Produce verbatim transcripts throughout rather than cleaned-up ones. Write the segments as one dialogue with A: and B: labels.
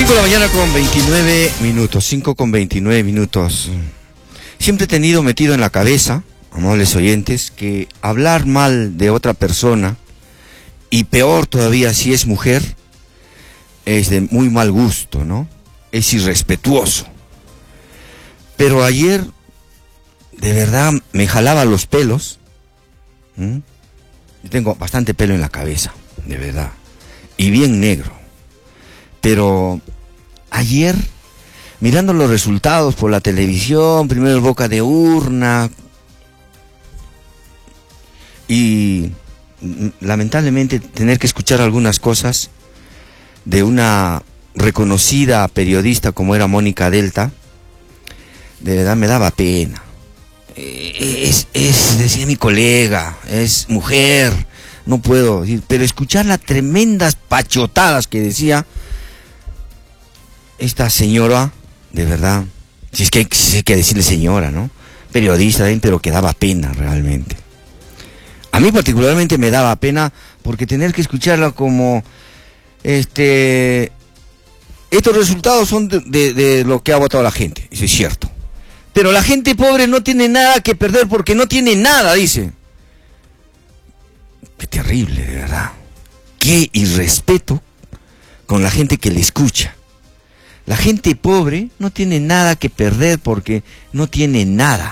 A: cinco de la mañana con veintinueve minutos, cinco con veintinueve minutos. Siempre he tenido metido en la cabeza, amables oyentes, que hablar mal de otra persona, y peor todavía si es mujer, es de muy mal gusto, ¿no? Es irrespetuoso. Pero ayer, de verdad, me jalaba los pelos. ¿Mm? Yo tengo bastante pelo en la cabeza, de verdad, y bien negro. Pero ayer, mirando los resultados por la televisión, primero el boca de urna, y lamentablemente tener que escuchar algunas cosas de una reconocida periodista como era Mónica Delta, de verdad me daba pena. Es, es, decía mi colega, es mujer, no puedo decir, pero escuchar las tremendas pachotadas que decía esta señora, de verdad, si es que hay, si hay que decirle señora, ¿no? Periodista, pero que daba pena realmente. A mí particularmente me daba pena porque tener que escucharla como, este, estos resultados son de, de, de lo que ha votado la gente, eso es cierto. Pero la gente pobre no tiene nada que perder porque no tiene nada, dice. Qué terrible, de verdad. Qué irrespeto con la gente que le escucha. La gente pobre no tiene nada que perder porque no tiene nada.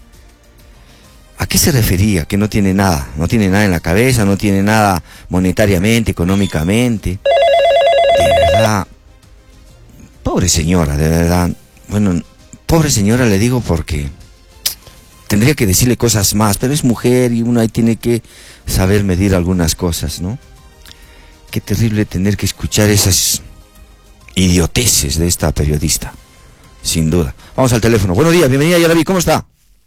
A: ¿A qué se refería? Que no tiene nada. No tiene nada en la cabeza, no tiene nada monetariamente, económicamente. De verdad. Pobre señora, de verdad. Bueno, pobre señora le digo porque tendría que decirle cosas más, pero es mujer y uno ahí tiene que saber medir algunas cosas, ¿no? Qué terrible tener que escuchar esas idioteces de esta periodista, sin duda. Vamos al teléfono. Buenos días, bienvenida Yaraví, ¿cómo está?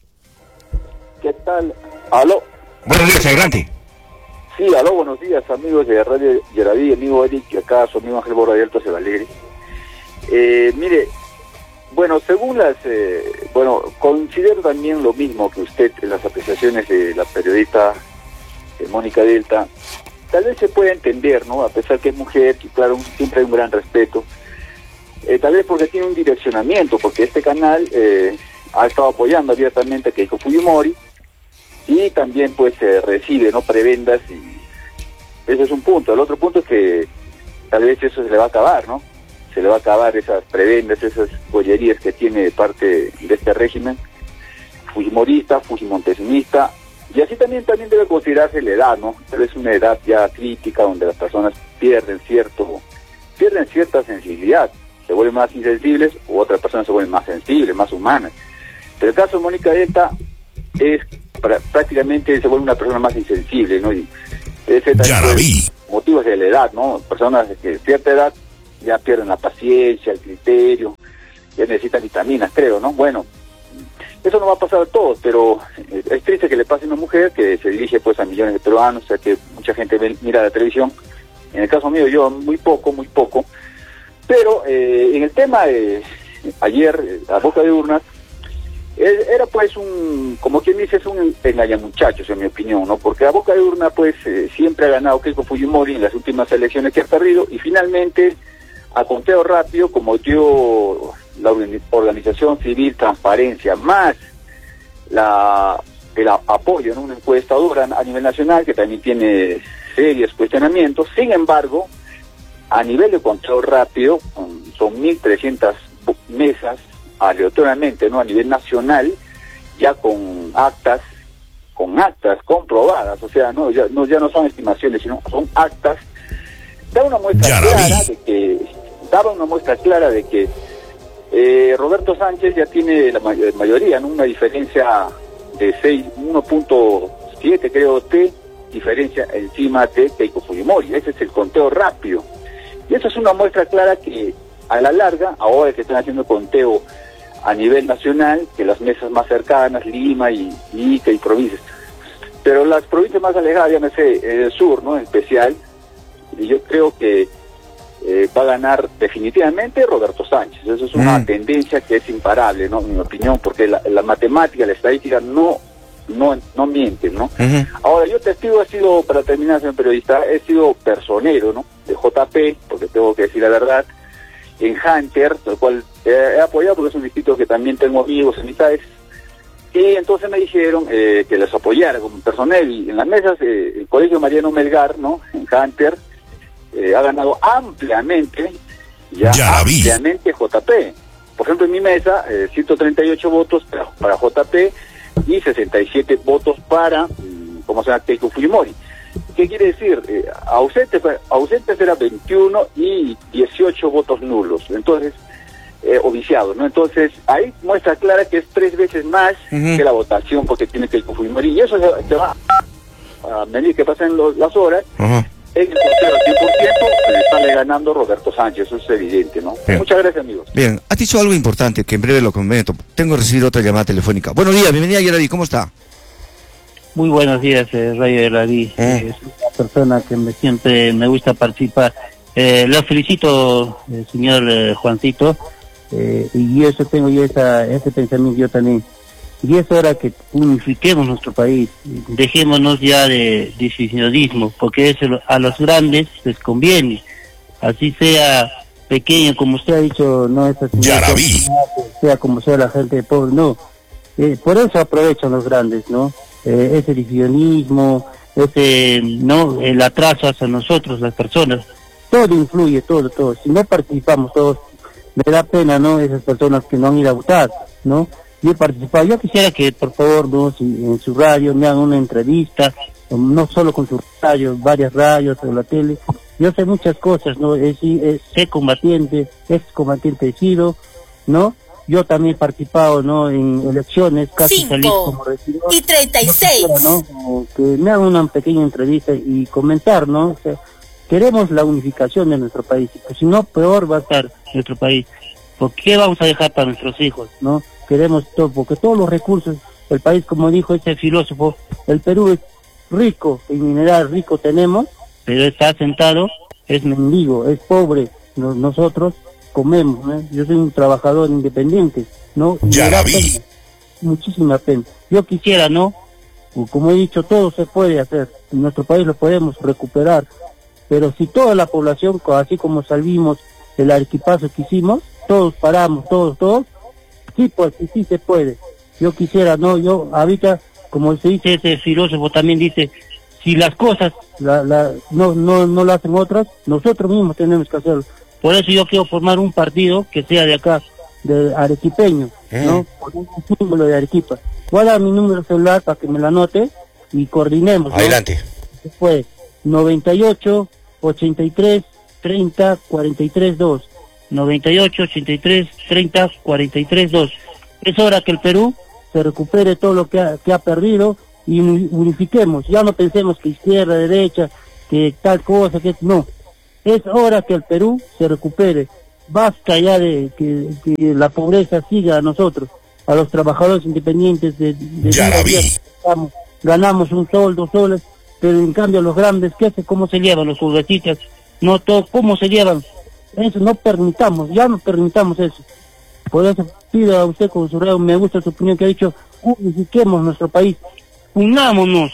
B: ¿Qué tal? ¿Aló?
A: Buenos días, adelante.
B: Sí, aló, buenos días, amigos de Radio Yaraví, amigo Eric, y acá su amigo Ángel Borra de Alto Alegre. Eh, mire, bueno, según las, eh, bueno, considero también lo mismo que usted en las apreciaciones de la periodista eh, Mónica Delta. Tal vez se puede entender, ¿no? A pesar que es mujer, que claro, siempre hay un gran respeto. Eh, tal vez porque tiene un direccionamiento, porque este canal eh, ha estado apoyando abiertamente a Keiko Fujimori y también pues eh, recibe, ¿no? Prebendas, y ese es un punto. El otro punto es que tal vez eso se le va a acabar, ¿no? Se le va a acabar esas prebendas, esas bollerías que tiene de parte de este régimen fujimorista, fujimontesimista, y así también también debe considerarse la edad, ¿no? Tal vez una edad ya crítica donde las personas pierden cierto, pierden cierta sensibilidad, se vuelven más insensibles, u otras personas se vuelven más sensibles, más humanas. Pero el caso de Mónica Delta es pra, prácticamente se vuelve una persona más insensible, ¿no? Y ese también motivos de la edad, ¿no? Personas de cierta edad ya pierden la paciencia, el criterio, ya necesitan vitaminas, creo, ¿no? Bueno, eso no va a pasar a todos, pero es triste que le pase a una mujer que se dirige pues a millones de peruanos, o sea que mucha gente ve, mira la televisión. En el caso mío, yo muy poco, muy poco. Pero eh, en el tema de ayer, a boca de urnas, era pues un, como quien dice, es un engañamuchachos en mi opinión, ¿no? Porque a boca de urna pues eh, siempre ha ganado Keiko Fujimori en las últimas elecciones que ha perdido, y finalmente a conteo rápido, como dio la organización civil Transparencia, más la, el apoyo en una encuestadora a nivel nacional, que también tiene serios cuestionamientos. Sin embargo, a nivel de conteo rápido, son mil trescientas mesas aleatoriamente, ¿no? A nivel nacional, ya con actas, con actas comprobadas, o sea, no ya no, ya no son estimaciones, sino son actas. Da una muestra clara de que, daba una muestra clara de que eh, Roberto Sánchez ya tiene la may mayoría, ¿no? Una diferencia de seis, uno punto siete creo T, diferencia encima de Keiko Fujimori. Ese es el conteo rápido. Y eso es una muestra clara que a la larga, ahora que están haciendo conteo a nivel nacional, que las mesas más cercanas, Lima y Ica y provincias, pero las provincias más alejadas, ya no sé, el sur, ¿no? En especial, y yo creo que eh, va a ganar definitivamente Roberto Sánchez. Eso es una mm. tendencia que es imparable, ¿no? En mi opinión, porque la, la matemática, la estadística no no no mienten, ¿no? Uh-huh. Ahora, yo testigo he sido, para terminar, señor periodista, he sido personero, ¿no? De J P, porque tengo que decir la verdad, en Hunter, el cual eh, he apoyado porque es un distrito que también tengo amigos, amistades, y entonces me dijeron eh, que les apoyara como personal, y en las mesas eh, el Colegio Mariano Melgar, ¿no?, en Hunter, eh, ha ganado ampliamente, ya,
C: ya
B: ampliamente J P. Por ejemplo, en mi mesa, eh, ciento treinta y ocho votos para, para J P y sesenta y siete votos para, ¿cómo se llama?, Keiko Fujimori. ¿Qué quiere decir? Eh, ausentes, ausentes eran veintiuno y dieciocho votos nulos, entonces, eh, o viciados, ¿no? Entonces, ahí muestra clara que es tres veces más uh-huh. que la votación porque tiene Keiko Fujimori, y eso se, se va a venir que pasen los, las horas. Uh-huh. En el sorteo al cien por ciento le sale ganando Roberto Sánchez, eso es evidente, ¿no?
A: Bien.
B: Muchas gracias, amigos.
A: Bien, has dicho algo importante que en breve lo comento. Tengo que recibir otra llamada telefónica. Buenos días, bienvenida Yeraví, ¿cómo está?
D: Muy buenos días, eh, Radio Yeraví. Eh. Es una persona que me, siempre me gusta participar. Eh, lo felicito, eh, señor eh, Juancito, eh, y yo eso tengo yo esa, ese pensamiento yo también. Y es hora que unifiquemos nuestro país, dejémonos ya de decisionismo, porque eso a los grandes les conviene, así sea pequeño, como usted ha dicho, no es así, sea como sea la gente pobre, no, eh, por eso aprovechan los grandes, ¿no? Eh, ese decisionismo, ese, no, el atraso hacia nosotros, las personas, todo influye, todo, todo, si no participamos todos, me da pena, ¿no?, esas personas que no han ido a votar, ¿no? Yo he participado, yo quisiera que por favor, ¿no?, si en su radio me hagan una entrevista, no solo con su radio, varias radios o la tele. Yo sé muchas cosas, ¿no? Es, es, sé combatiente, ex combatiente he sido, ¿no? Yo también he participado, ¿no?, en elecciones, casi salí como regidor.
E: Y treinta y seis.
D: ¿No? O que me hagan una pequeña entrevista y comentar, ¿no? O sea, queremos la unificación de nuestro país, pues si no, peor va a estar nuestro país. ¿Por qué vamos a dejar para nuestros hijos, no? Queremos todo, porque todos los recursos, el país, como dijo ese filósofo, el Perú es rico en mineral, rico tenemos, pero está asentado, es mendigo, es pobre. Nos, nosotros comemos, ¿no? Yo soy un trabajador independiente, ¿no?
C: Ya la vi.
D: Pena, muchísima pena. Yo quisiera, ¿no? Como he dicho, todo se puede hacer, en nuestro país lo podemos recuperar, pero si toda la población, así como salvimos el arquipazo que hicimos, todos paramos, todos, todos, sí, pues sí, sí se puede. Yo quisiera, no, yo ahorita, como se dice ese filósofo también dice, si las cosas la, la, no, no, no lo hacen otras, nosotros mismos tenemos que hacerlo. Por eso yo quiero formar un partido que sea de acá, de arequipeño, eh. ¿no? Con un símbolo de Arequipa. Voy a dar mi número celular para que me lo anote y coordinemos, ¿no?
C: Adelante.
D: Fue noventa y ocho, ochenta y tres, treinta, cuarenta y tres, dos. noventa y ocho, ochenta y tres, treinta, cuarenta y tres, dos. Es hora que el Perú se recupere todo lo que ha, que ha perdido y unifiquemos. Ya no pensemos que izquierda, derecha, que tal cosa, que no. Es hora que el Perú se recupere. Basta ya de que, que la pobreza siga a nosotros, a los trabajadores independientes de, de
C: ya la vi.
D: Estamos, ganamos un sol, dos soles, pero en cambio los grandes, ¿qué hace? ¿Cómo se llevan los juguetitos? No todo, ¿cómo se llevan? Eso no permitamos, ya no permitamos eso. Por eso pido a usted con su radio, me gusta su opinión que ha dicho, unifiquemos nuestro país, unámonos.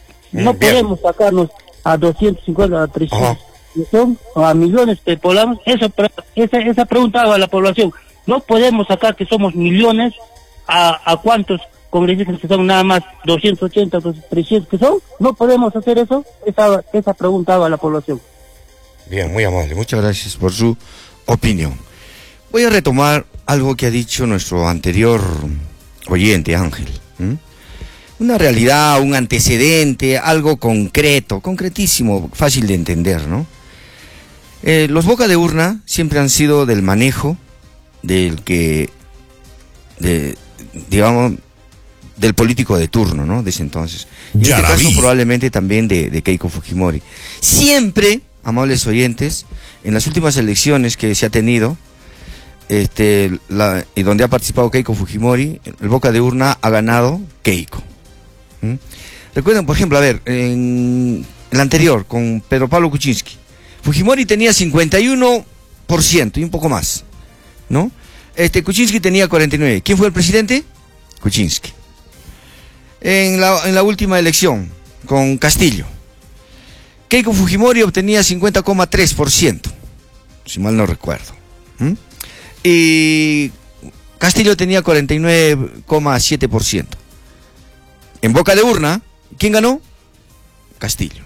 D: No bien. Podemos sacarnos a doscientos cincuenta, a trescientos, que son a millones que poblamos. Eso, esa, esa pregunta hago a la población. No podemos sacar que somos millones a, a cuántos congresistas que son nada más doscientos ochenta, trescientos que son. No podemos hacer eso. Esa, esa pregunta hago a la población.
A: Bien, muy amable, muchas gracias por su opinión. Voy a retomar algo que ha dicho nuestro anterior oyente, Ángel. ¿Mm? Una realidad, un antecedente, algo concreto, concretísimo, fácil de entender, ¿no? Eh, los boca de urna siempre han sido del manejo del que, de, digamos, del político de turno, ¿no? De ese entonces. En este caso probablemente también de, de Keiko Fujimori. Siempre, amables oyentes, en las últimas elecciones que se ha tenido, este, la, y donde ha participado Keiko Fujimori, el boca de urna ha ganado Keiko. ¿Mm? Recuerden, por ejemplo, a ver, en el anterior, con Pedro Pablo Kuczynski, Fujimori tenía cincuenta y uno por ciento y un poco más, ¿no? Este, Kuczynski tenía cuarenta y nueve por ciento. ¿Quién fue el presidente? Kuczynski. En la, en la última elección, con Castillo, Keiko Fujimori obtenía cincuenta coma tres por ciento, si mal no recuerdo, ¿Mm? Y Castillo tenía cuarenta y nueve coma siete por ciento. En boca de urna, ¿quién ganó? Castillo.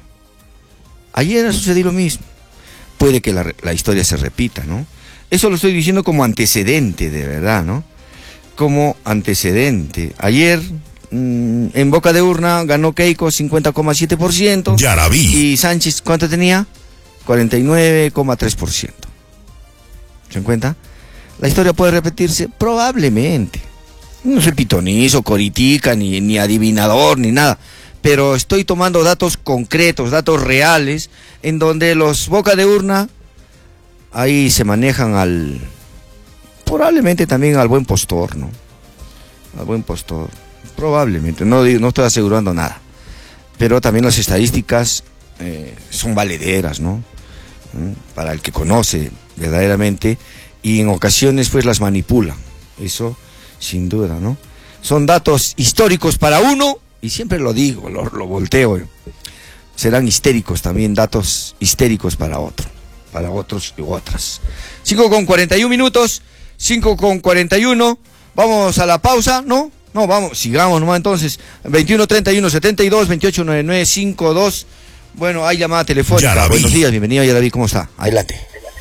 A: Ayer ha sucedido lo mismo. Puede que la, la historia se repita, ¿no? Eso lo estoy diciendo como antecedente, de verdad, ¿no? Como antecedente. Ayer, mmm, en boca de urna, ganó Keiko cincuenta coma siete por ciento.
C: Ya la vi.
A: Y Sánchez, ¿cuánto tenía? cuarenta y nueve coma tres por ciento. ¿Se dan cuenta? La historia puede repetirse, probablemente. No soy pitonizo, coritica, ni, ni adivinador, ni nada. Pero estoy tomando datos concretos, datos reales, en donde los boca de urna, ahí se manejan al, probablemente también al buen postor, ¿no? Al buen postor, probablemente, no, no estoy asegurando nada. Pero también las estadísticas eh, son valederas, ¿no? Para el que conoce verdaderamente, y en ocasiones pues las manipulan, eso sin duda, ¿no? Son datos históricos para uno, y siempre lo digo, lo, lo volteo, serán histéricos también, datos histéricos para otro, para otros y otras. cinco con cuarenta y uno minutos, cinco con cuarenta y uno, vamos a la pausa, ¿no? No, vamos, sigamos nomás entonces, veintiuno treinta y uno setenta y dos, veintiocho noventa y nueve cincuenta y dos, bueno, hay llamada telefónica, buenos días, bienvenido, ya la vi, ¿cómo está? Adelante.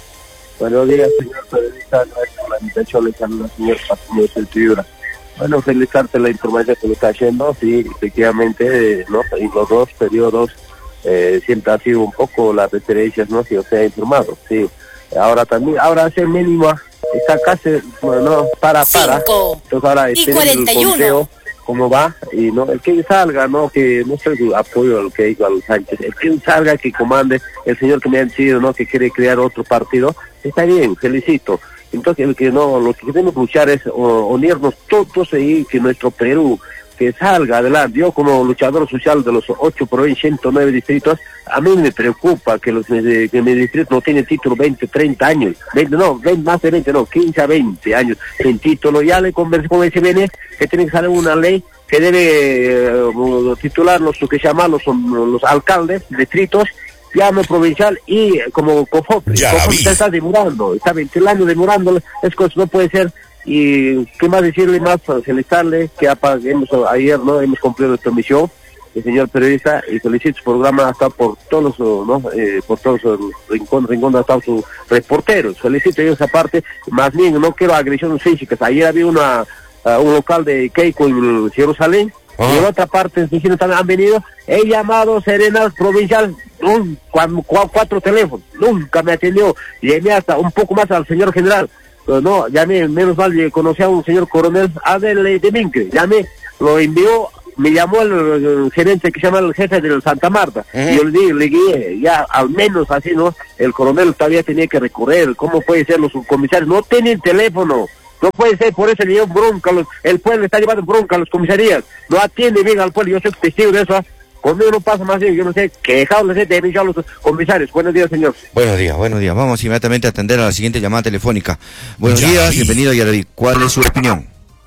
E: Buenos días, señor periodista, gracias por la invitación, le saludo al señor Castillo de Fibra. Bueno, felicitarte la información que me está haciendo, sí, efectivamente, ¿no? En los dos periodos eh, siempre ha sido un poco las referencias, ¿no? Si usted ha informado, sí. Ahora también, ahora hace mínima, está casi, bueno, para, para. Entonces ahora
F: y cuarenta y uno.
E: El conteo, cómo va, y no, el que salga, no, que no sé su apoyo al que dijo al Sánchez, el que salga, que comande, el señor que me ha decidido, ¿no? Que quiere crear otro partido, está bien, felicito. Entonces, el que no, lo que tenemos que luchar es o, unirnos todos y que nuestro Perú, que salga adelante. Yo como luchador social de los ocho provincias, ciento nueve distritos, a mí me preocupa que los que mi distrito no tiene título veinte, treinta años, veinte, no, veinte, más de veinte, no, quince a veinte años sin título. Ya le conversé con el S B N que tiene que salir una ley que debe uh, titular los que se llaman los, los alcaldes, distritos, llamo provincial y como COFOP, está demorando, está veinte años demorando, es que no puede ser. Y qué más decirle más, felicitarle que apaguemos ayer, no hemos cumplido nuestra misión, el señor periodista, y felicito su programa hasta por todos los, ¿no? Eh, por todos los rincón, rincón hasta sus reporteros, felicito yo esa parte, más bien no quiero agresiones físicas. Ayer había una uh, un local de Keiko en Jerusalén. Oh. Y en otra parte, también han venido, he llamado Serenas Provincial, un, cuatro, cuatro teléfonos, nunca me atendió, llamé hasta un poco más al señor general, pero no, llamé, menos mal, conocí a un señor coronel Adel de Minque, llamé, lo envió, me llamó el, el gerente que se llama el jefe de Santa Marta, uh-huh. Y yo le dije, le guié, ya al menos así, ¿no? El coronel todavía tenía que recorrer, ¿cómo puede ser los subcomisarios? No tienen teléfono. No puede ser, por eso le dio bronca, los, el pueblo está llevando bronca a las comisarías, no atiende bien al pueblo, yo soy testigo de eso, ¿eh? Conmigo no pasa más bien, yo no sé, quejados de deben ya los comisarios. Buenos días, señor.
A: Buenos días, buenos días, vamos inmediatamente a atender a la siguiente llamada telefónica. Buenos
G: ya,
A: días,
G: sí.
A: Bienvenido a Yaraví, ¿cuál es su opinión?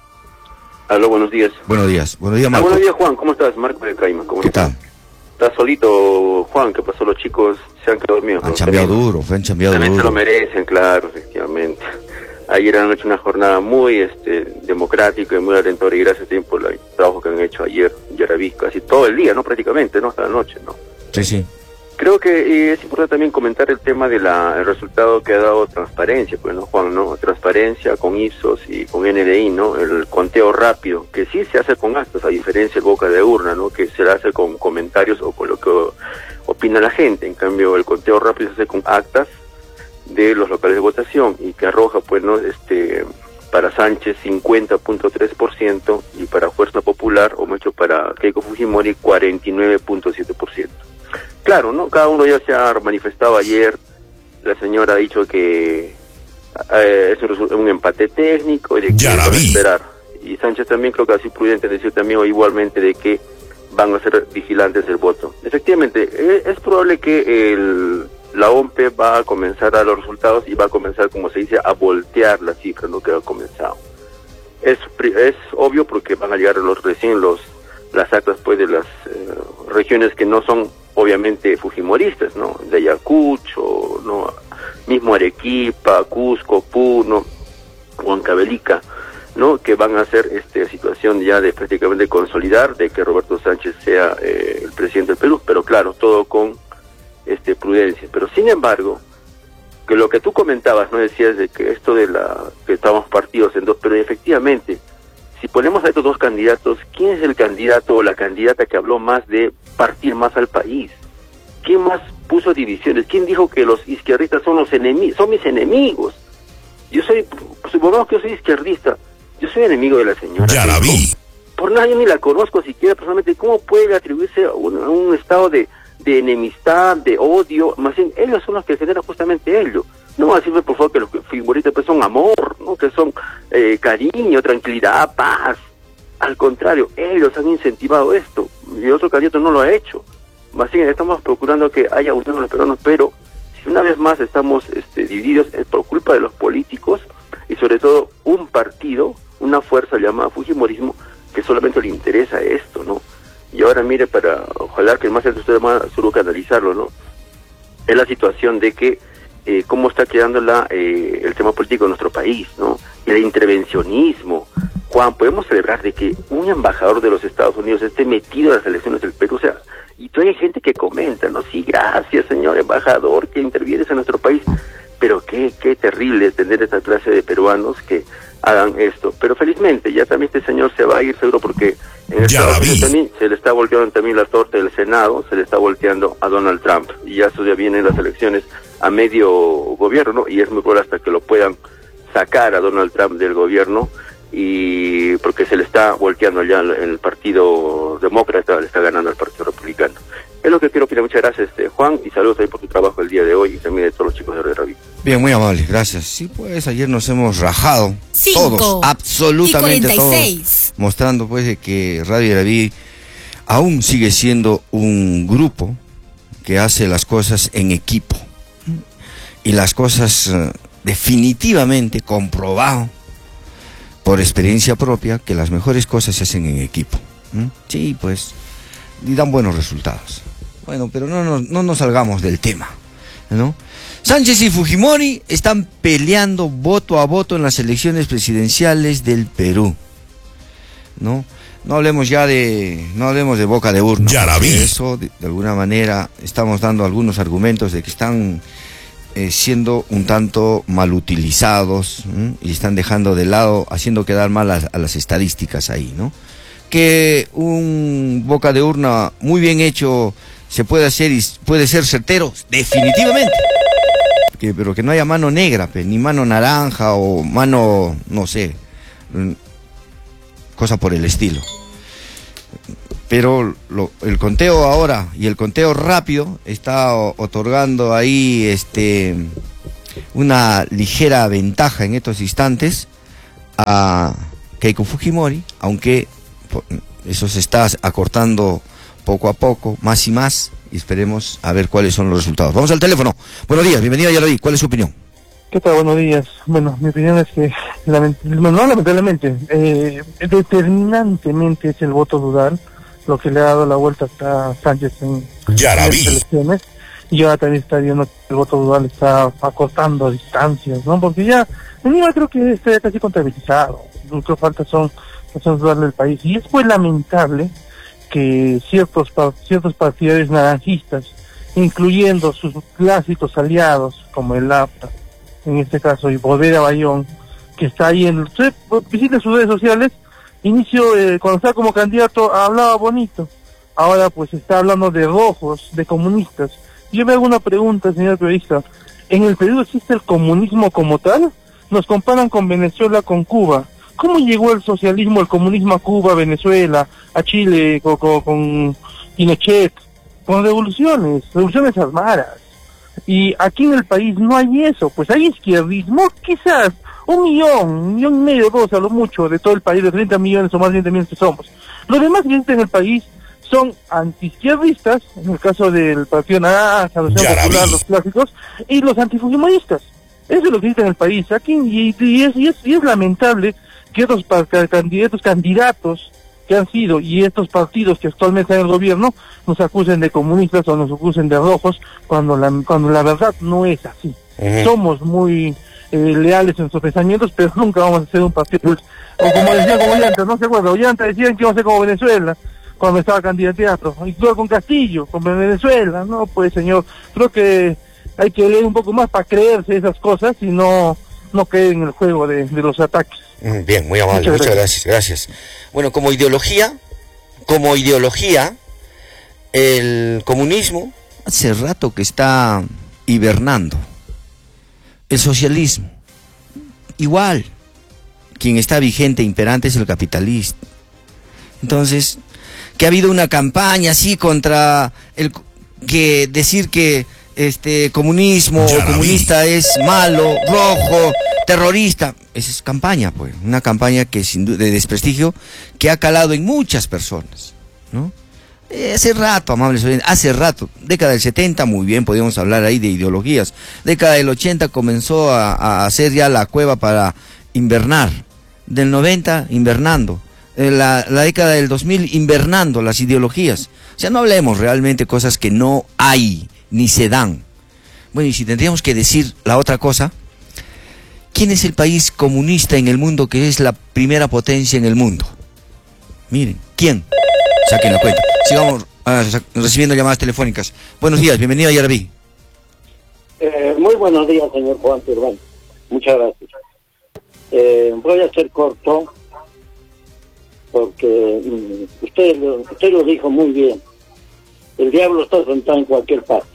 G: Aló, buenos días.
A: Buenos días, buenos días, Marco.
G: Ah, buenos días, Juan, ¿cómo estás? Marco de Caima, ¿cómo
A: ¿Qué
G: estás?
A: tal?
G: ¿Estás solito, Juan? ¿Qué pasó? Los chicos se han quedado dormidos.
A: Han chambeado duro, han chambeado
G: También
A: duro.
G: se lo merecen, claro, efectivamente. Ayer han hecho una jornada muy este, democrática y muy alentadora, y gracias también por el trabajo que han hecho ayer, Yaraví, casi todo el día, ¿no? Prácticamente, ¿no? Hasta la noche, ¿no?
A: Sí, sí.
G: Creo que eh, es importante también comentar el tema del resultado que ha dado transparencia, pues, ¿no, Juan? ¿No? Transparencia con Ipsos y con N D I, ¿no? El conteo rápido, que sí se hace con actas, a diferencia del boca de urna, ¿no? Que se hace con comentarios o con lo que opina la gente. En cambio, el conteo rápido se hace con actas de los locales de votación, y que arroja, pues, no, este, para Sánchez cincuenta punto tres por ciento y para Fuerza Popular, o mucho para Keiko Fujimori, cuarenta y nueve punto siete por ciento. Claro, ¿no? Cada uno ya se ha manifestado ayer, la señora ha dicho que eh, es un, un empate técnico y de que
C: ya la
G: van a
C: vi.
G: esperar. Y Sánchez también creo que ha sido prudente decir también, o igualmente, de que van a ser vigilantes del voto. Efectivamente, eh, es probable que el la O M P E va a comenzar a dar los resultados y va a comenzar, como se dice, a voltear la cifra, ¿no? Que ha comenzado. Es es obvio, porque van a llegar los recién los las actas, pues, de las eh, regiones que no son obviamente fujimoristas, ¿no? De Ayacucho, ¿no? mismo Arequipa, Cusco, Puno, Huancavelica, ¿no? Que van a hacer esta situación ya de prácticamente consolidar de que Roberto Sánchez sea eh, el presidente del Perú, pero claro, todo con este prudencia. Pero sin embargo, que lo que tú comentabas, no decías de que esto de la que estamos partidos en dos, pero efectivamente, si ponemos a estos dos candidatos, ¿quién es el candidato o la candidata que habló más de partir más al país? ¿Quién más puso divisiones? ¿Quién dijo que los izquierdistas son los enemigos, son mis enemigos? Yo soy, supongamos que yo soy izquierdista, yo soy enemigo de la señora.
C: Ya la vi.
G: Por nada, yo ni la conozco siquiera personalmente. ¿Cómo puede atribuirse a un, a un estado de, de enemistad, de odio? Más bien, ellos son los que generan justamente ello. No va a decirme, por favor, que los figuristas pues, son amor, ¿no? Que son eh, cariño, tranquilidad, paz. Al contrario, ellos han incentivado esto. Y otro candidato no lo ha hecho. Más bien, estamos procurando que haya unión de los peruanos, pero si una vez más estamos este, divididos es por culpa de los políticos y sobre todo un partido, una fuerza llamada Fujimorismo, que solamente le interesa esto, ¿no? Y ahora mire, para ojalá que más de ustedes más solo que analizarlo, ¿no? Es la situación de que eh, cómo está quedando la, eh, el tema político en nuestro país, ¿no? Y el intervencionismo. Juan, podemos celebrar de que un embajador de los Estados Unidos esté metido en las elecciones del Perú, o sea, y todavía hay gente que comenta, ¿no? Sí, gracias, señor embajador, que intervienes en nuestro país. Pero qué, qué terrible tener esta clase de peruanos que hagan esto. Pero felizmente ya también este señor se va a ir seguro porque en Estados Unidos también se le está volteando también la torta del Senado, se le está volteando a Donald Trump. Y ya eso ya vienen las elecciones a medio gobierno, ¿no? Y es muy probable hasta que lo puedan sacar a Donald Trump del gobierno, y porque se le está volteando allá en el Partido Demócrata, le está ganando al Partido Republicano. Es lo que quiero opinar. Muchas gracias, este, Juan, y saludos también por tu trabajo el día de hoy y también de todos los chicos de Radio Rabí.
A: Bien, muy amable, gracias. Sí, pues ayer nos hemos rajado,
F: Cinco
A: todos, absolutamente
F: y cuarenta y seis.
A: todos, mostrando pues de que Radio Rabí aún sigue siendo un grupo que hace las cosas en equipo. Y las cosas uh, definitivamente comprobado por experiencia propia que las mejores cosas se hacen en equipo. ¿Mm? Sí, pues, y dan buenos resultados. Bueno, pero no nos, no nos salgamos del tema, ¿no? Sánchez y Fujimori están peleando voto a voto en las elecciones presidenciales del Perú, ¿no? No hablemos ya de, no hablemos de boca de urna.
C: Ya la vi.
A: Eso, de, de alguna manera, estamos dando algunos argumentos de que están eh, siendo un tanto mal utilizados, ¿m? Y están dejando de lado, haciendo quedar mal a, a las estadísticas ahí, ¿no? Que un boca de urna muy bien hecho se puede hacer y puede ser certero, definitivamente. Que, pero que no haya mano negra, pues, ni mano naranja o mano, no sé, cosa por el estilo. Pero lo, el conteo ahora y el conteo rápido está o, otorgando ahí este una ligera ventaja en estos instantes a Keiko Fujimori, aunque eso se está acortando poco a poco, más y más, y esperemos a ver cuáles son los resultados. Vamos al teléfono. Buenos días, bienvenido a Yaraví. ¿Cuál es su opinión?
H: ¿Qué tal? Buenos días. Bueno, mi opinión es que, lament no, no lamentablemente, eh, determinantemente es el voto dual lo que le ha dado la vuelta a Sánchez en, en las elecciones. Y ahora también está viendo que el voto dual está acortando distancias, ¿no? Porque ya, yo creo que está casi contabilizado. Lo que falta son son duales del país. Y es pues lamentable que ciertos ciertos partidarios naranjistas, incluyendo sus clásicos aliados, como el A P T A, en este caso, y Bodega Bayón, que está ahí en... Usted visita sus redes sociales, inicio, eh, cuando estaba como candidato, hablaba bonito. Ahora pues está hablando de rojos, de comunistas. Yo me hago una pregunta, señor periodista. ¿En el Perú existe el comunismo como tal? Nos comparan con Venezuela, con Cuba. ¿Cómo llegó el socialismo, el comunismo a Cuba, a Venezuela, a Chile, con, con, con Pinochet? Con revoluciones, revoluciones armadas. Y aquí en el país no hay eso, pues hay izquierdismo, quizás un millón, un millón y medio, dos a lo mucho, de todo el país, de treinta millones o más de treinta millones que somos. Los demás que existen en el país son antiizquierdistas, en el caso del Partido Naranja, los Popular, los clásicos, y los antifujimoristas. Eso es lo que existe en el país. Aquí, y, y, es, y, es, y es lamentable que estos candidatos, candidatos que han sido, y estos partidos que actualmente están en el gobierno, nos acusen de comunistas o nos acusen de rojos, cuando la, cuando la verdad no es así. Uh-huh. Somos muy eh, leales en nuestros pensamientos, pero nunca vamos a hacer un partido. Pues, o como decía como Ollanta, no se acuerda, Ollanta decían que iba a ser como Venezuela cuando estaba candidato, y todo con Castillo, con Venezuela. No, pues señor, creo que hay que leer un poco más para creerse esas cosas y no, no caer en el juego de, de los ataques.
A: Bien, muy amable, muchas, muchas gracias. gracias, gracias. Bueno, como ideología, como ideología, el comunismo hace rato que está hibernando. El socialismo, igual, quien está vigente, imperante es el capitalista. Entonces, que ha habido una campaña así contra el que decir que este comunismo o comunista es malo, rojo, terrorista, esa es campaña, pues, una campaña que sin duda de desprestigio que ha calado en muchas personas, ¿no? Eh, hace rato, amables oyentes, hace rato, década del setenta, muy bien, podríamos hablar ahí de ideologías. Década del ochenta comenzó a, a hacer ya la cueva para invernar. Del noventa, invernando. Eh, la, la década del dos mil, invernando las ideologías. O sea, no hablemos realmente cosas que no hay, ni se dan. Bueno, y si tendríamos que decir la otra cosa, ¿quién es el país comunista en el mundo que es la primera potencia en el mundo? Miren, ¿quién? Saquen la cuenta. Sigamos ah, recibiendo llamadas telefónicas. Buenos días, bienvenido a Yaraví.
C: Eh, muy buenos días, señor Juan Turbán. Muchas gracias. Eh, voy a ser corto, porque mm, usted, usted lo dijo muy bien. El diablo está sentado en cualquier parte.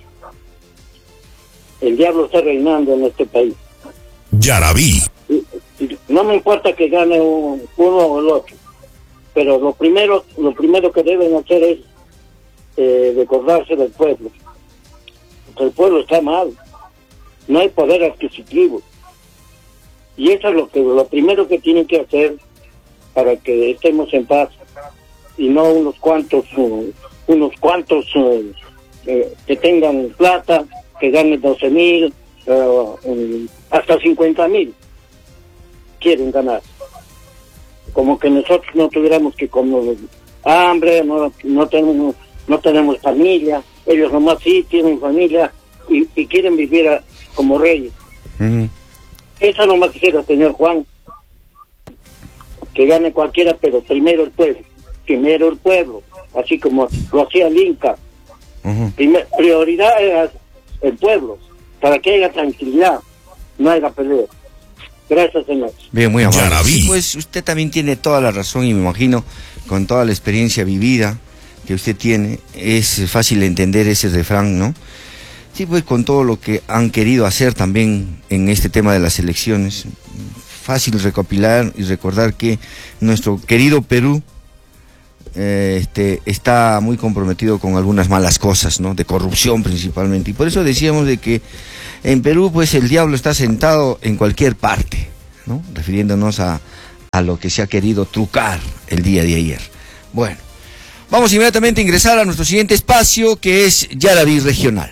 C: El diablo está reinando en este país.
F: Yaraví.
C: Y, y no me importa que gane un, uno o el otro. Pero lo primero lo primero que deben hacer es eh, recordarse del pueblo. Porque el pueblo está mal. No hay poder adquisitivo. Y eso es lo que lo primero que tienen que hacer para que estemos en paz. Y no unos cuantos, uh, unos cuantos uh, eh, que tengan plata, que ganen doce mil, uh, um, hasta cincuenta mil. Quieren ganar. Como que nosotros no tuviéramos que comer hambre, no, no tenemos no tenemos familia, ellos nomás sí tienen familia y, y quieren vivir a, como reyes. Uh-huh. Eso nomás quisiera, señor Juan, que gane cualquiera, pero primero el pueblo, primero el pueblo, así como lo hacía el Inca. Uh-huh. Primer, prioridad era el pueblo, para que haya tranquilidad, no haya pelea. Gracias, señor.
A: Bien, muy amable. Sí, pues usted también tiene toda la razón y me imagino, con toda la experiencia vivida que usted tiene, es fácil entender ese refrán, ¿no? Sí, pues con todo lo que han querido hacer también en este tema de las elecciones, fácil recopilar y recordar que nuestro querido Perú eh, este, está muy comprometido con algunas malas cosas, ¿no? De corrupción principalmente. Y por eso decíamos de que en Perú, pues, el diablo está sentado en cualquier parte, ¿no? Refiriéndonos a, a lo que se ha querido trucar el día de ayer. Bueno, vamos inmediatamente a ingresar a nuestro siguiente espacio, que es Yaraví Regional.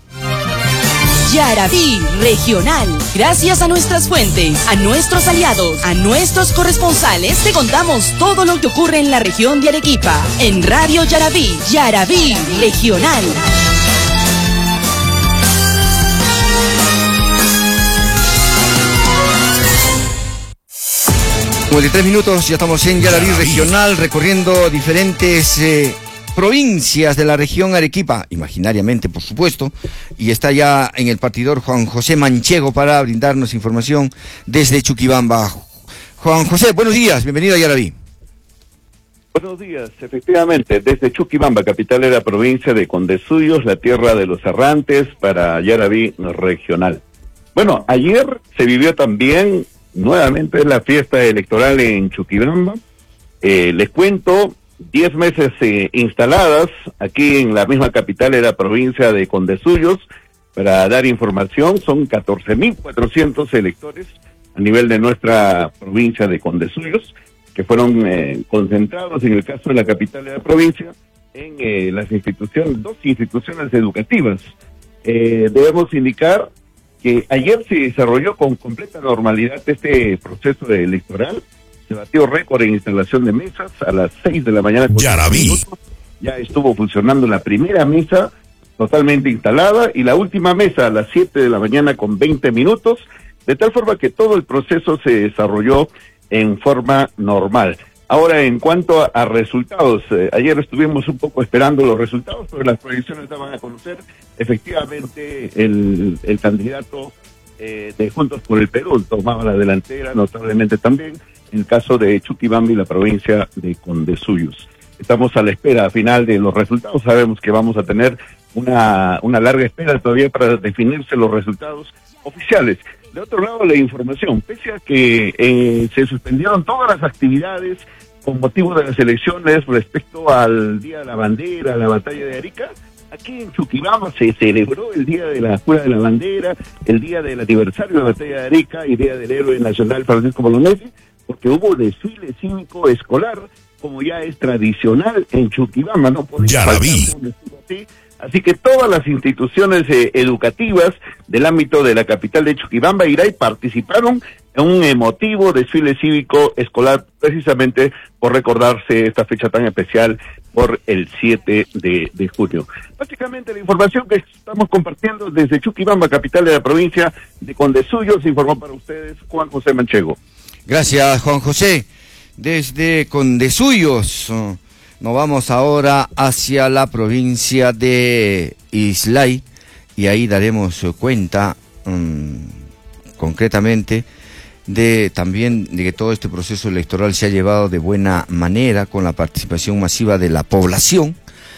I: Yaraví Regional. Gracias a nuestras fuentes, a nuestros aliados, a nuestros corresponsales, te contamos todo lo que ocurre en la región de Arequipa. En Radio Yaraví, Yaraví Regional.
A: cincuenta y tres minutos, ya estamos en Yaraví Regional, recorriendo diferentes eh, provincias de la región Arequipa, imaginariamente por supuesto, y está ya en el partidor Juan José Manchego para brindarnos información desde Chuquibamba. Juan José, buenos días, bienvenido a Yaraví.
J: Buenos días, efectivamente, desde Chuquibamba, capital de la provincia de Condesuyos, la tierra de los errantes, para Yaraví Regional. Bueno, ayer se vivió también nuevamente la fiesta electoral en Chuquibamba. Eh, les cuento, diez meses eh, instaladas aquí en la misma capital de la provincia de Condesuyos. Para dar información, son catorce mil cuatrocientos electores a nivel de nuestra provincia de Condesuyos, que fueron eh, concentrados, en el caso de la capital de la provincia, en eh, las instituciones, dos instituciones educativas. Eh, debemos indicar que ayer se desarrolló con completa normalidad este proceso electoral. Se batió récord en instalación de mesas a las seis de la mañana.
F: Yaraví.
J: Ya estuvo funcionando la primera mesa totalmente instalada, y la última mesa a las siete de la mañana con veinte minutos, de tal forma que todo el proceso se desarrolló en forma normal. Ahora, en cuanto a, a resultados, eh, ayer estuvimos un poco esperando los resultados, pero las proyecciones daban a conocer efectivamente el, el candidato eh, de Juntos por el Perú tomaba la delantera, notablemente también en el caso de Chuquibamba y la provincia de Condesuyos. Estamos a la espera final de los resultados, sabemos que vamos a tener una, una larga espera todavía para definirse los resultados oficiales. De otro lado, la información, pese a que eh, se suspendieron todas las actividades con motivo de las elecciones respecto al Día de la Bandera, la batalla de Arica, aquí en Chuquibamba se celebró el Día de la Jura de la Bandera, el Día del aniversario de la batalla de Arica y Día del Héroe Nacional Francisco Bolognesi, porque hubo desfile cívico escolar, como ya es tradicional en Chuquibamba, ¿no?
F: Ya la vi.
J: Así que todas las instituciones eh, educativas del ámbito de la capital de Chuquibamba, Iray, participaron en un emotivo desfile cívico escolar, precisamente por recordarse esta fecha tan especial por el siete de junio. Básicamente la información que estamos compartiendo desde Chuquibamba, capital de la provincia de Condesuyos, se informó para ustedes Juan José Manchego.
A: Gracias, Juan José. Desde Condesuyos nos vamos ahora hacia la provincia de Islay y ahí daremos cuenta um, concretamente de también de que todo este proceso electoral se ha llevado de buena manera con la participación masiva de la población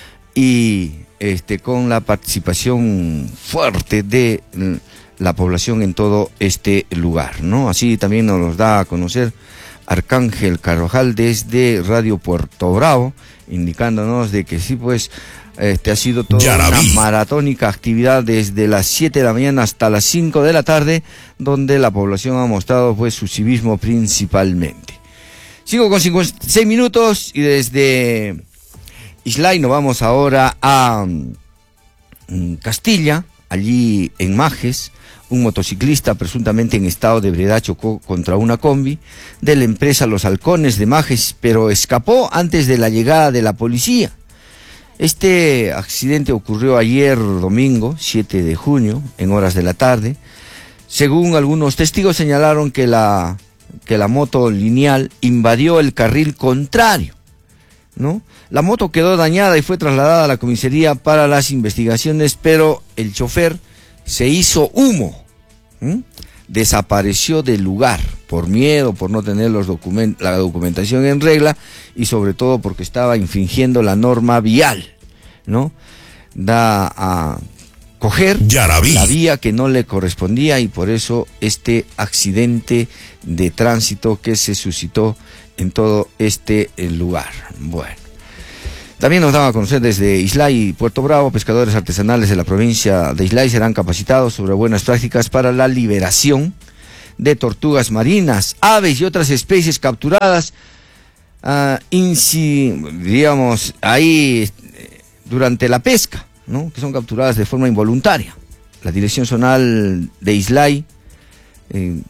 A: y este con la participación fuerte de la población en todo este lugar, ¿no? Así también nos los da a conocer Arcángel Carvajal desde Radio Puerto Bravo, indicándonos de que sí, pues, este ha sido toda una maratónica actividad desde las siete de la mañana hasta las cinco de la tarde, donde la población ha mostrado, pues, su civismo principalmente. cinco con cincuenta y seis minutos y desde Islay nos vamos ahora a um, Castilla, allí en Majes. Un motociclista presuntamente en estado de ebriedad chocó contra una combi de la empresa Los Halcones de Majes, pero escapó antes de la llegada de la policía. Este accidente ocurrió ayer domingo, siete de junio, en horas de la tarde. Según algunos testigos señalaron que la, que la moto lineal invadió el carril contrario, ¿no? La moto quedó dañada y fue trasladada a la comisaría para las investigaciones, pero el chofer se hizo humo, ¿Mm? desapareció del lugar por miedo, por no tener los document la documentación en regla y sobre todo porque estaba infringiendo la norma vial, ¿no? Da a coger la vía que no le correspondía y por eso este accidente de tránsito que se suscitó en todo este lugar. Bueno. También nos daba a conocer desde Islay y Puerto Bravo, pescadores artesanales de la provincia de Islay serán capacitados sobre buenas prácticas para la liberación de tortugas marinas, aves y otras especies capturadas, uh, inci, digamos, ahí durante la pesca, ¿no? Que son capturadas de forma involuntaria. La Dirección Zonal de Islay eh,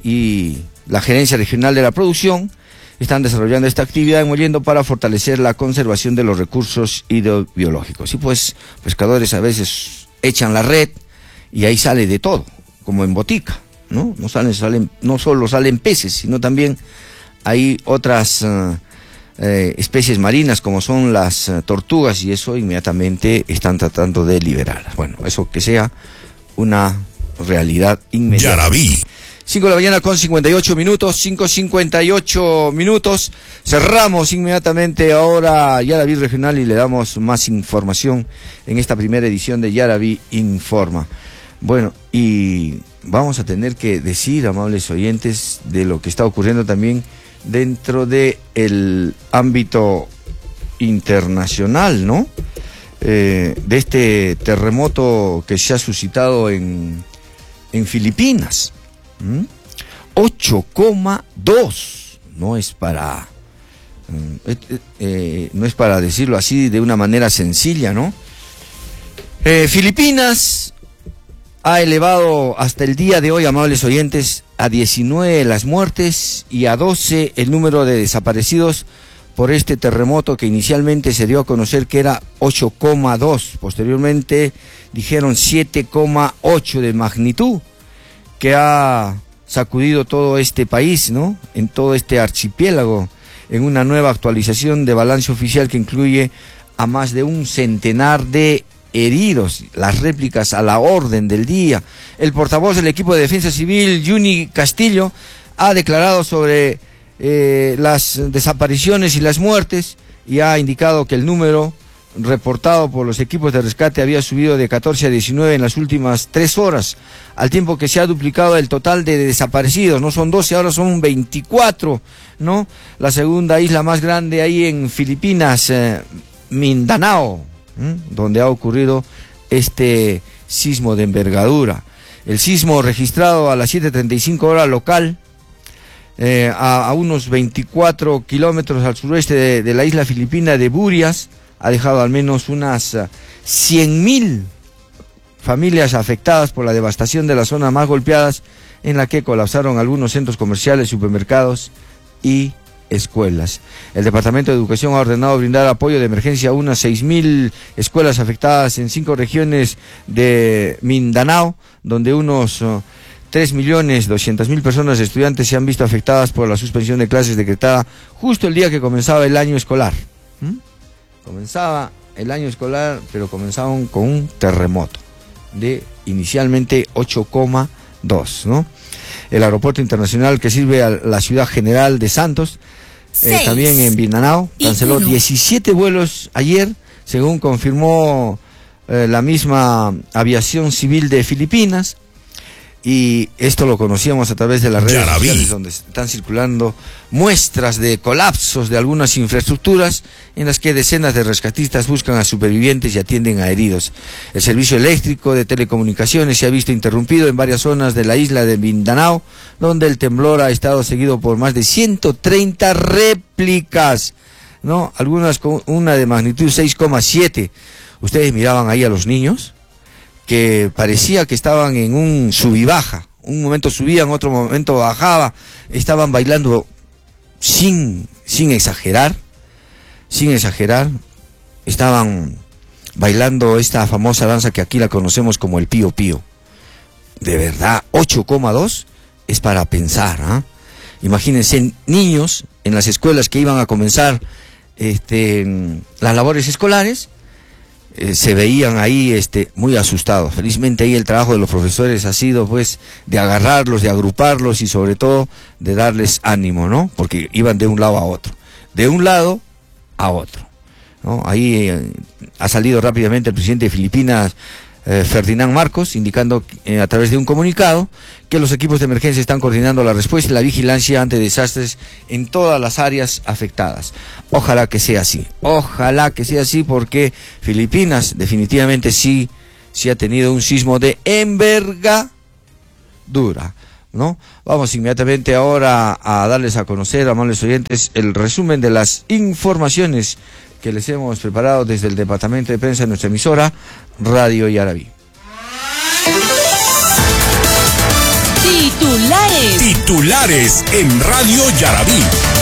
A: y la Gerencia Regional de la Producción están desarrollando esta actividad en Mollendo para fortalecer la conservación de los recursos hidrobiológicos. Y pues, pescadores a veces echan la red y ahí sale de todo, como en botica, ¿no? No salen, salen, no solo salen peces, sino también hay otras uh, eh, especies marinas como son las uh, tortugas y eso inmediatamente están tratando de liberarlas. Bueno, eso que sea una realidad inmediata.
F: Ya la vi.
A: cinco de la mañana con cincuenta y ocho minutos, cinco cincuenta y ocho minutos. Cerramos inmediatamente ahora Yaraví Regional y le damos más información en esta primera edición de Yaraví Informa. Bueno, y vamos a tener que decir, amables oyentes, de lo que está ocurriendo también dentro de el ámbito internacional, ¿no? Eh, de este terremoto que se ha suscitado en, en Filipinas. ¿Mm? ocho coma dos, no es para eh, eh, no es para decirlo así de una manera sencilla, ¿no? Eh, Filipinas ha elevado hasta el día de hoy, amables oyentes, a diecinueve las muertes y a doce el número de desaparecidos por este terremoto que inicialmente se dio a conocer que era ocho coma dos, posteriormente dijeron siete coma ocho de magnitud, que ha sacudido todo este país, ¿no? En todo este archipiélago, en una nueva actualización de balance oficial que incluye a más de un centenar de heridos, las réplicas a la orden del día. El portavoz del equipo de defensa civil, Juni Castillo, ha declarado sobre eh, las desapariciones y las muertes y ha indicado que el número reportado por los equipos de rescate había subido de catorce a diecinueve en las últimas tres horas, al tiempo que se ha duplicado el total de desaparecidos. No son doce, ahora son veinticuatro, ¿no? La segunda isla más grande ahí en Filipinas, eh, Mindanao, ¿eh? donde ha ocurrido este sismo de envergadura. El sismo registrado a las siete treinta y cinco hora local, eh, a, a unos veinticuatro kilómetros al suroeste de, de la isla filipina de Burias, ha dejado al menos unas uh, cien mil familias afectadas por la devastación de las zonas más golpeadas, en la que colapsaron algunos centros comerciales, supermercados y escuelas. El Departamento de Educación ha ordenado brindar apoyo de emergencia a unas seis mil escuelas afectadas en cinco regiones de Mindanao, donde unos uh, tres millones doscientas mil personas estudiantes se han visto afectadas por la suspensión de clases decretada justo el día que comenzaba el año escolar. ¿Mm? Comenzaba el año escolar, pero comenzaban con un terremoto de inicialmente ocho coma dos, ¿no? El aeropuerto internacional que sirve a la ciudad general de Santos, eh, también en Mindanao, canceló diecisiete vuelos ayer, según confirmó eh, la misma aviación civil de Filipinas. Y esto lo conocíamos a través de las redes
F: Yarabí.
A: sociales, donde están circulando muestras de colapsos de algunas infraestructuras en las que decenas de rescatistas buscan a supervivientes y atienden a heridos. El servicio eléctrico de telecomunicaciones se ha visto interrumpido en varias zonas de la isla de Mindanao, donde el temblor ha estado seguido por más de ciento treinta réplicas, ¿no? Algunas con una de magnitud seis coma siete. Ustedes miraban ahí a los niños, que parecía que estaban en un sub y baja, un momento subían, otro momento bajaba, estaban bailando sin, sin exagerar, sin exagerar, estaban bailando esta famosa danza que aquí la conocemos como el pío pío. De verdad, ocho coma dos es para pensar, ¿eh? Imagínense niños en las escuelas que iban a comenzar este, las labores escolares, Eh, se veían ahí este, muy asustados. Felizmente ahí el trabajo de los profesores ha sido pues de agarrarlos, de agruparlos y sobre todo de darles ánimo, ¿no? Porque iban de un lado a otro, de un lado a otro, ¿no? Ahí eh, ha salido rápidamente el presidente de Filipinas, eh, Ferdinand Marcos, indicando eh, a través de un comunicado que los equipos de emergencia están coordinando la respuesta y la vigilancia ante desastres en todas las áreas afectadas. Ojalá que sea así, ojalá que sea así, porque Filipinas definitivamente sí, sí ha tenido un sismo de envergadura, ¿no? Vamos inmediatamente ahora a darles a conocer, amables oyentes, el resumen de las informaciones que les hemos preparado desde el departamento de prensa de nuestra emisora Radio Yarabí.
I: Titulares.
F: Titulares en Radio Yarabí.